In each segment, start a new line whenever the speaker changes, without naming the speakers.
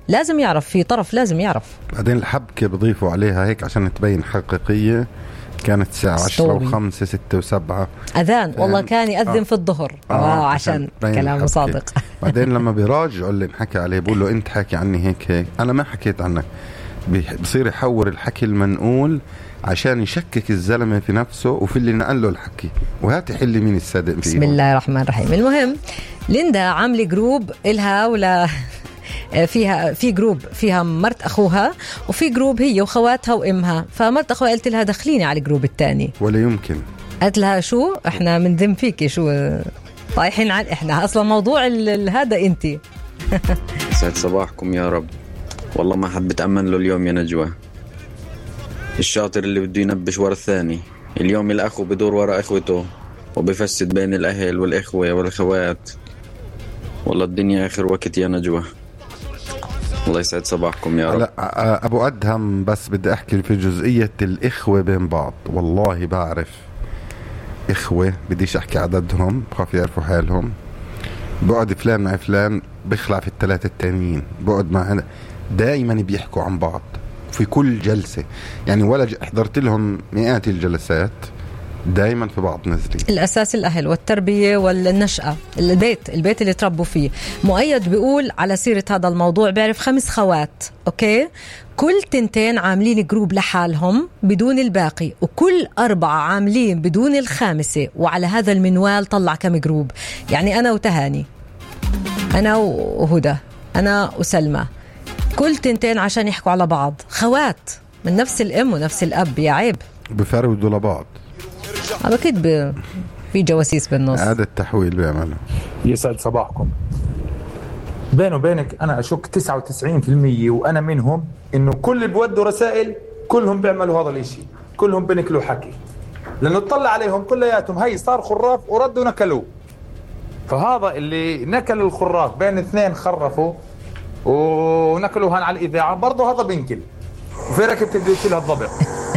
لازم يعرف، في طرف لازم يعرف.
بعدين الحبكة بضيفوا عليها هيك عشان تبين حقيقية. كانت الساعة 10:05 6 و7
أذان، والله كان يأذن في الظهر عشان كلامه صادق.
بعدين لما بيراجعوا اللي انحكى عليه بقول له أنت حكي عني هيك أنا ما حكيت عنك. بصير يحور الحكي المنقول عشان يشكك الزلمة في نفسه وفي اللي نقل له الحكي، وهات يحل مين الصادق فيه.
بسم الله الرحمن الرحيم. المهم ليندا عاملة جروب إلها ولا فيها، في جروب فيها مرت أخوها وفي جروب هي وخواتها وإمها. فمرت أخوها قلت لها دخليني على الجروب الثاني.
ولا يمكن.
قلت لها شو إحنا من ذم فيكي، شو طايحين عن إحنا أصلا موضوع هذا أنتي.
سعد صباحكم يا رب. والله ما حد بتأمن له اليوم يا نجوى. الشاطر اللي بده ينبش ورا الثاني. اليوم الأخو بدور ورا إخوته وبفسد بين الأهل والإخوة والأخوات. والله الدنيا آخر وقت يا نجوى. الله يسعد صباحكم يا رب.
لا أبو أدهم، بس بدي أحكي في جزئية الإخوة بين بعض. والله بعرف إخوة بديش أحكي عددهم بخاف يعرفوا حالهم، بقعد فلان مع فلان بخلع في الثلاثة التانيين، بقعد مع دائما بيحكوا عن بعض في كل جلسة. يعني ولا حضرت لهم مئات الجلسات، دائما في بعض نزلين.
الأساس الأهل والتربية والنشأة، البيت اللي تربوا فيه. مؤيد بيقول على سيرة هذا الموضوع بيعرف 5 خوات، أوكي، كل 2 عاملين جروب لحالهم بدون الباقي، وكل 4 عاملين بدون الخامسة. وعلى هذا المنوال طلع كم جروب؟ يعني أنا وتهاني، أنا وهدى، أنا وسلمى، كل 2 عشان يحكوا على بعض. خوات من نفس الأم ونفس الأب، يا عيب
بفرودوا لبعض.
أكيد في جواسيس بالنص.
هذا التحويل بيعمله.
يسعد صباحكم. بينه وبينك أنا أشك 99% وأنا منهم إنه كل اللي بودوا رسائل كلهم بيعملوا هذا الإشي، كلهم بنكلوا حكي، لأنه اطلع عليهم كلياتهم هي صار خراف وردوا نكلوا. فهذا اللي نكل الخراف بين 2 خرفوا ونكلوا هان على الإذاعة برضو هذا بنكل، وفي ركب تبدأ يشيلها الضبع.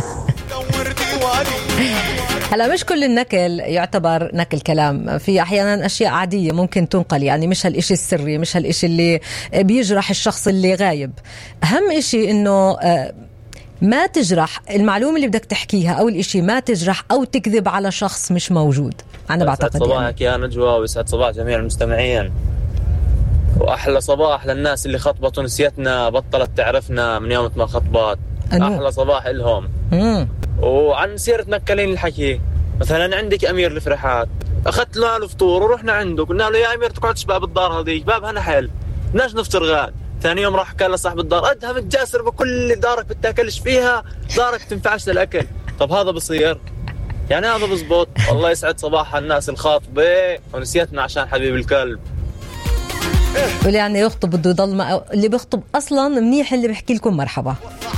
هلا مش كل النكل يعتبر نكل كلام، في أحيانا أشياء عادية ممكن تنقل، يعني مش هالإشي السري، مش هالإشي اللي بيجرح الشخص اللي غايب. أهم إشي إنه ما تجرح المعلومة اللي بدك تحكيها، أو الإشي ما تجرح أو تكذب على شخص مش موجود. أنا بعتقد
يسعد صباحك يا نجوى، ويسعد صباح جميع المستمعين، وأحلى صباح للناس اللي خطبت ونسيتنا بطلت تعرفنا من يوم ما خطبت. أحلى صباح إلهم. وعن سيرة نكلين الحكي، مثلا عندك أمير الفرحات، أخذت له الفطور ورحنا عنده، قلنا له يا أمير تقعدش باب الدار هذيك، بابها نحل بدناش نفطر غاد. ثاني يوم راح قال لصاحب الدار أدهم الجاسر بكل دارك بتاكلش فيها، دارك تنفعش للأكل. طب هذا بصير؟ يعني هذا بزبط؟ والله يسعد صباح الناس الخاطبة ونسيتنا عشان حبيب الكلب.
واللي يعني يخطب بده يضل اللي بيخطب أصلا منيح، اللي بيحكي لكم مرحبا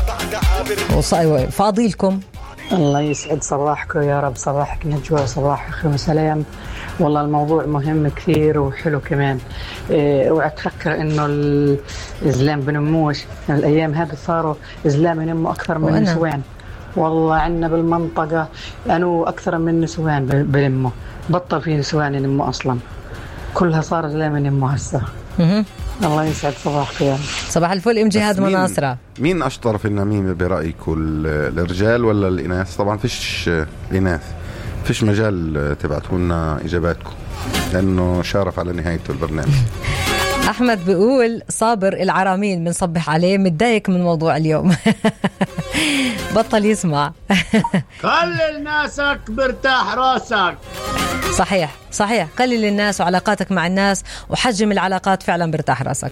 فاضيلكم.
الله يسعد صباحكم يا رب. صباحك نجوى، صباح أخي وسلام. والله الموضوع مهم كثير وحلو كمان. اوعى تفكر انه الزلام بنموش، الايام هذه صاروا زلام ينموا اكثر من نسوان. والله عندنا بالمنطقة أنو أكثر من نسوان بلموا، بطل في نسوان ينموا أصلا، كلها صار زلام ينموا هسه. الله يسعد صباحك يا
صباح الفل. ام جهاد مناصرة،
مين أشطر في النميمة برأيكم، الرجال ولا الإناث؟ طبعا فيش إناث، فيش مجال تبعتوا لنا إجاباتكم لأنه شارف على نهايته البرنامج.
أحمد بيقول صابر العرامين بنصبح عليه، متضايق من موضوع اليوم. بطل يسمع.
قلل ناسك برتاح راسك.
صحيح صحيح، قلل الناس وعلاقاتك مع الناس وحجم العلاقات، فعلا برتاح راسك.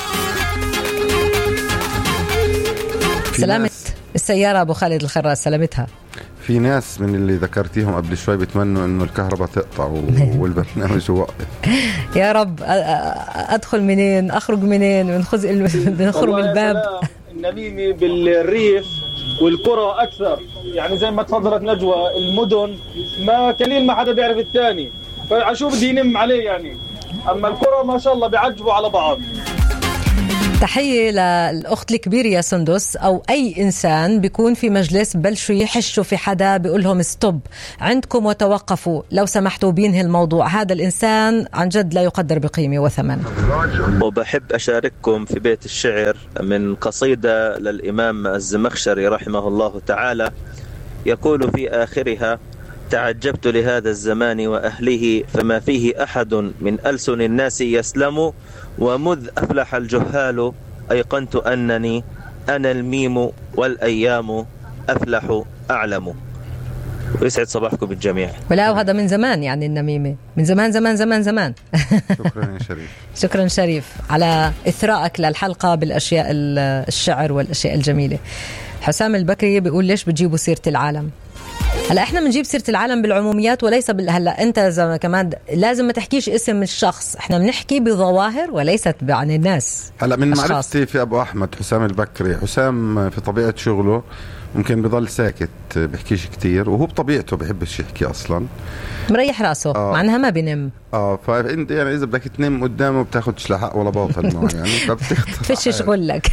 سلامة السيارة أبو خالد الخراس، سلامتها.
في ناس من اللي ذكرتيهم قبل شوي بتمنوا إنه الكهرباء تقطع والبرنامج يوقف.
يا رب، أدخل منين أخرج منين، بنخرج من الباب.
النميمة بالريف والقرى أكثر، يعني زي ما تفضلت نجوى، المدن ما كليل ما حدا بيعرف الثاني، فعشو بدي ينم عليه يعني. أما القرى ما شاء الله بيعجبوا على بعض.
تحية للأخت الكبيرة يا سندس. أو أي إنسان بيكون في مجلس بلشوا يحشوا في حدا بيقول لهم ستوب عندكم وتوقفوا لو سمحتوا بينهي الموضوع، هذا الإنسان عن جد لا يقدر بقيمة وثمن.
وبحب أشارككم في بيت الشعر من قصيدة للإمام الزمخشري رحمه الله تعالى، يقول في آخرها: تعجبت لهذا الزمان وأهله فما فيه أحد من ألسن الناس يسلم، ومذ أفلح الجهال أيقنت أنني أنا الميم والأيام أفلح أعلم. ويسعد صباحكم بالجميع.
ولا وهذا من زمان، يعني النميمة من زمان زمان زمان زمان.
شكرا يا شريف.
شكرا شريف على إثراءك للحلقة بالأشياء الشعر والأشياء الجميلة. حسام البكري بيقول ليش بتجيبوا سيرة العالم؟ هلا احنا بنجيب سيرة العالم بالعموميات وليس هلا انت كمان لازم ما تحكيش اسم الشخص، احنا بنحكي بظواهر وليست عن الناس.
هلا من معرفتي في ابو احمد حسام البكري، حسام في طبيعة شغله ممكن بضل ساكت بحكيش كتير، وهو بطبيعته بحبش يحكي اصلا، مريح راسه مع انها ما بينم. فانت يعني اذا بدك تنام قدامه بتاخدش لا حق ولا باطل معه يعني فبتختصر
فيش شغلك.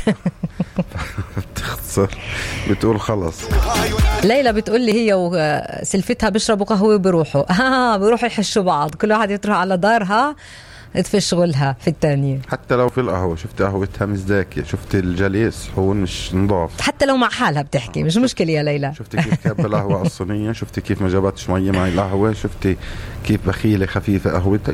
بتختصر بتقول خلص.
ليلى بتقول لي هي وسلفتها بيشربوا قهوه وبيروحوا بيروحوا يحشوا بعض، كل واحد يروح على دارها في شغلها في الثانية.
حتى لو في القهوة شفت قهوتها مزداكية، شفت الجليس هون مش نضاف،
حتى لو مع حالها بتحكي مش مشكلة يا ليلى.
شفت كيف كاب القهوة على الصينية، شفت كيف ما جابتش مية مع القهوة، شفت كيف بخيلة خفيفة قهوتها.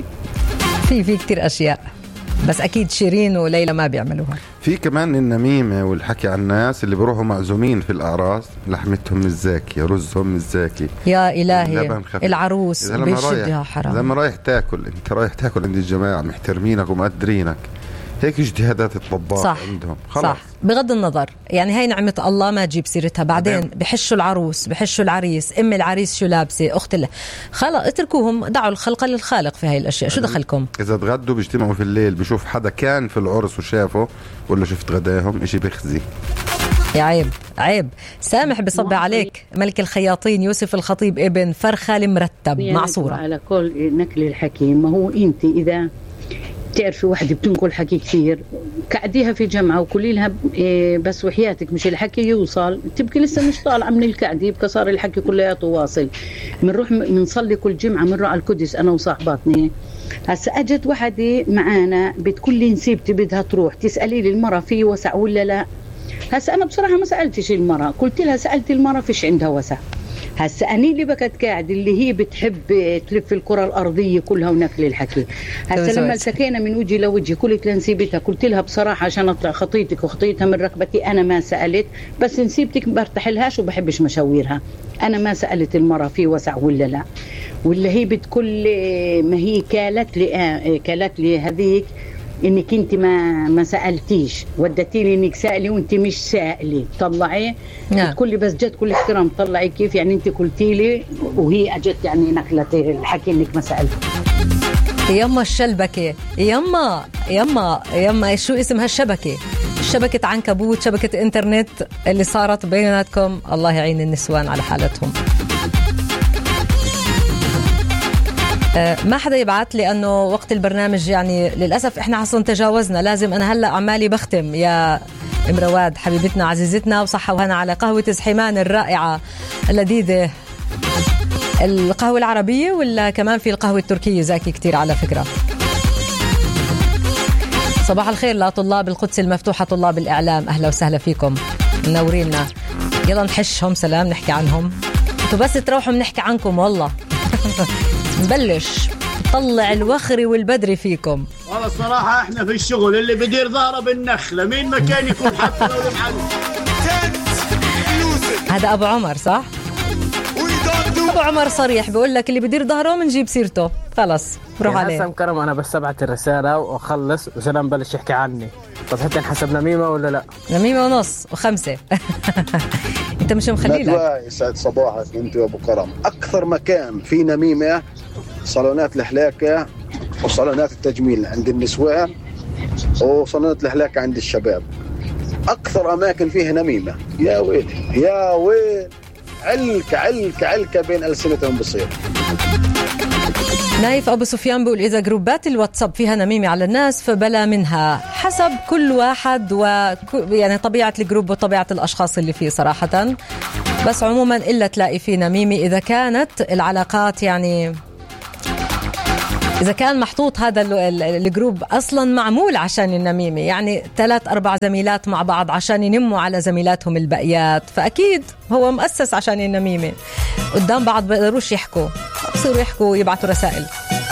في كتير أشياء، بس أكيد شيرين وليلى ما بيعملوها.
في كمان النميمة والحكي عن الناس اللي بيروحوا معزومين في الأعراس، لحمتهم مش زاكية، رزهم مش زاكي،
يا إلهي العروس بيشدها حرام.
لما رايح تاكل، انت رايح تاكل عند الجماعة محترمينك ومقدرينك، هيك اجتهادات الطباخ عندهم خلاص. صح،
بغض النظر يعني هاي نعمة الله ما تجيب سيرتها. بعدين بحشوا العروس، بحشوا العريس، ام العريس شو لابسه، اخت الله، خلاص اتركوهم، دعوا الخلق للخالق في هاي الاشياء. شو دخلكم؟
اذا تغدوا بيجتمعوا في الليل بيشوف حدا كان في العرس وشافه ولا شفت غداهم، اشي بيخزي.
يا عيب. سامح بصبي عليك ملك الخياطين يوسف الخطيب ابن فرخة المرتب مع صورة
على كل نكل الحكيم. ما هو انت اذا تعرفي واحدة بتنقل حكي كثير، كعديها في جمعة وكلي لها بس وحياتك مش الحكي يوصل، تبكي لسه مش طالعة من الكعدي، يبقى صار الحكي كلياته واصل. بنروح بنصلي كل جمعة بنروح على القدس أنا وصاحباتني. هسا أجت واحدة معانا بتقول لي نسيبتي بدها تروح، تسألي لي المرة في وسع ولا لا؟ هسا أنا بصراحة ما سألتش المرة، قلت لها سألت المرة فيش عندها وسع. هسا أني اللي بكت قاعد اللي هي بتحب تلف الكرة الأرضية كلها ونكل الحكي. هسا لما التقينا من وجهي لوجهي قلت لها نسيبتها، قلت لها بصراحة عشان أطلع خطيتك وخطيتها من ركبتي أنا ما سألت، بس نسيبتك برتحلهاش وبحبش مشاويرها، أنا ما سألت المرة في وسع ولا لا. ولا هي بتقول ما هي كالت لي هذيك انك انت ما سالتيش، ودتي لي انك سائلي وانت مش سائلي، طلعي تقول لي بس جد كل احترام طلعي كيف يعني انت قلتي لي وهي اجت يعني نقلت الحكي انك ما سالتي.
يما الشلبكه، يما شو اسم هالشبكه؟ شبكه عنكبوت، شبكه انترنت اللي صارت بيناتكم. الله يعين النسوان على حالتهم. ما حدا يبعت لي أنه وقت البرنامج يعني للأسف إحنا أصلا تجاوزنا. لازم أنا هلأ أعمالي بختم يا امرواد حبيبتنا عزيزتنا، وصحة وهنا على قهوة زحيمان الرائعة اللذيذة، القهوة العربية ولا كمان في القهوة التركية زاكي كتير على فكرة. صباح الخير لطلاب القدس المفتوحة، طلاب الإعلام، أهلا وسهلا فيكم، منورينا. يلا نحشهم سلام، نحكي عنهم، انتوا بس تروحوا بنحكي عنكم والله. نبلش طلع الوخري والبدري فيكم.
والله الصراحة احنا في الشغل اللي بدير ظهره بالنخلة مين مكان يكون حتى لو المحل.
هذا أبو عمر صح؟ أبو عمر صريح بيقول لك اللي بدير ظهره منجيب سيرته، خلص روح عليه.
حسن كرم أنا بس أبعت الرسالة وأخلص وسلام بلش يحكي عني. طب حتى نحسب نميمة ولا لا؟
نميمة ونص و5. انت مش مخليلك.
يسعد صباحك انت وابو كرم. اكثر مكان في نميمة صالونات الحلاقة وصالونات التجميل عند النسوان وصالونات الحلاقة عند الشباب، اكثر اماكن فيها نميمة. يا ويل يا ويل، علكة بين ألسنتهم بصير.
نايف أبو سفيان بيقول إذا جروبات الواتساب فيها نميمة على الناس فبلا منها، حسب كل واحد يعني طبيعة الجروب وطبيعة الأشخاص اللي فيه صراحة. بس عموما إلا تلاقي فيه نميمة إذا كانت العلاقات يعني إذا كان محطوط هذا الجروب أصلا معمول عشان النميمة، يعني 3-4 زميلات مع بعض عشان ينموا على زميلاتهم البقيات، فأكيد هو مؤسس عشان النميمة. قدام بعض بقدروش يحكوا، بصيروا يحكوا ويبعتوا رسائل.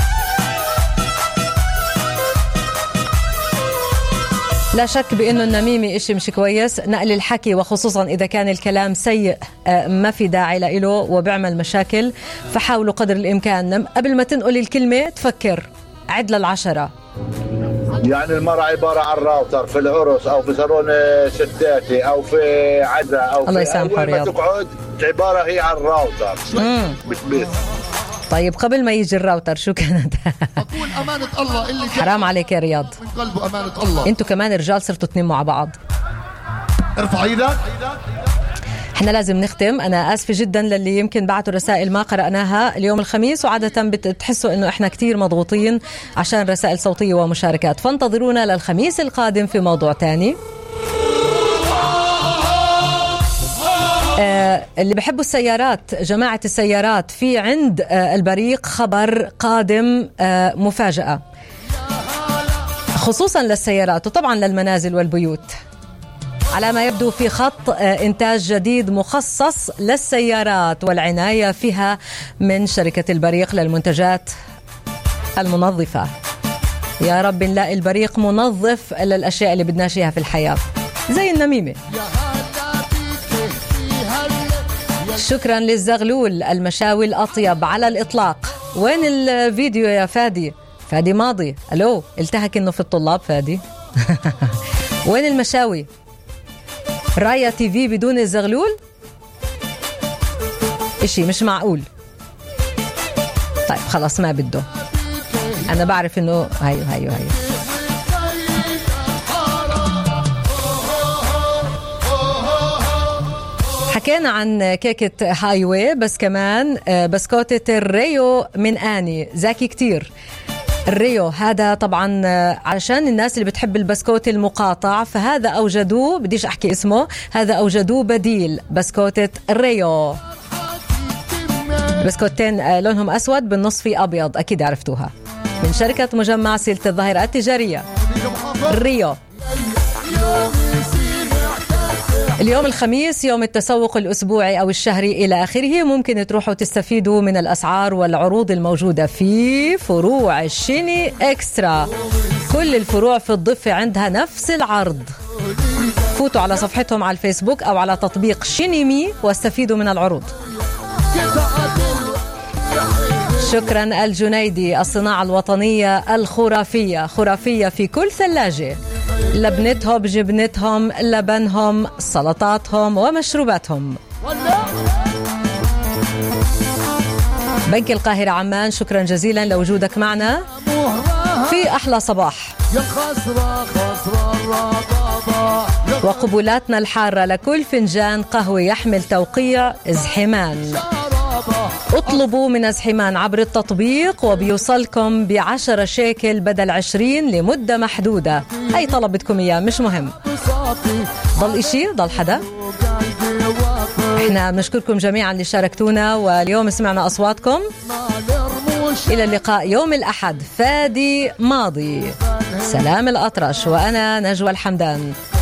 لا شك بأنه النميمة إشي مش كويس، نقل الحكي وخصوصا إذا كان الكلام سيء ما في داعي له وبيعمل مشاكل. فحاولوا قدر الإمكان قبل ما تنقل الكلمة تفكر، عد لل10.
يعني المرأة عبارة عن راوتر في العرس أو في صالون ستاتي أو في عزاء أو
الله
في
يسامحه
أول ما تقعد عبارة هي عن راوتر بس.
طيب قبل ما يجي الراوتر شو كانت؟
أقول أمانة الله اللي
حرام عليك يا رياض،
من قلبه أمانة الله.
انتوا كمان رجال صرتوا تنموا مع بعض.
ارفع ايدك.
احنا لازم نختم. انا اسفه جدا للي يمكن بعتوا رسائل ما قرأناها اليوم الخميس، وعادة بتحسوا انه احنا كتير مضغوطين عشان رسائل صوتية ومشاركات، فانتظرونا للخميس القادم في موضوع تاني. اللي بحبوا السيارات، جماعة السيارات، في عند البريق خبر قادم مفاجأة خصوصا للسيارات وطبعا للمنازل والبيوت. على ما يبدو في خط إنتاج جديد مخصص للسيارات والعناية فيها من شركة البريق للمنتجات المنظفة. يا رب نلاقي البريق منظف للأشياء اللي بدنا شيها في الحياة زي النميمة. شكرا للزغلول، المشاوي الأطيب على الإطلاق. وين الفيديو يا فادي؟ فادي ماضي. ألو، التهك إنه في الطلاب فادي. وين المشاوي؟ رايا تي في بدون الزغلول؟ إشي مش معقول. طيب خلاص ما بده، أنا بعرف إنه هيو حكينا عن كيكة هاي واي، بس كمان بسكوتة الريو من آني زاكي كتير. الريو هذا طبعا عشان الناس اللي بتحب البسكوت المقاطع، فهذا أوجدوه، بديش أحكي اسمه، هذا أوجدوه بديل بسكوتة الريو. بسكوتين لونهم أسود بالنص في أبيض، أكيد عرفتوها، من شركة مجمع سلة الظاهرة التجارية الريو. اليوم الخميس يوم التسوق الأسبوعي أو الشهري إلى آخره، ممكن تروحوا تستفيدوا من الأسعار والعروض الموجودة في فروع الشيني إكسترا. كل الفروع في الضفة عندها نفس العرض. فوتوا على صفحتهم على الفيسبوك أو على تطبيق شينيمي واستفيدوا من العروض. شكرا الجنيدي، الصناعة الوطنية الخرافية، خرافية في كل ثلاجة، لبنتهم، جبنتهم، لبنهم، سلطاتهم ومشروباتهم. بنك القاهرة عمان، شكرا جزيلا لوجودك معنا في أحلى صباح، وقبولاتنا الحارة لكل فنجان قهوة يحمل توقيع إزحمان. اطلبوا من أزحمان عبر التطبيق وبيوصلكم ب10 شيكل بدل 20 لمدة محدودة. أي طلب بدكم إياه مش مهم. ضل إشي، ضل حدا. احنا بنشكركم جميعا اللي شاركتونا، واليوم سمعنا أصواتكم. إلى اللقاء يوم الأحد. فادي ماضي، سلام الأطرش، وأنا نجوى الحمدان.